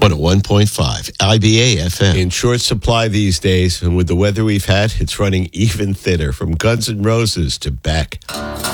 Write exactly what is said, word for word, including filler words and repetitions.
one oh one point five I B A F M. In short supply these days, and with the weather we've had, it's running even thinner from Guns N' Roses to Beck.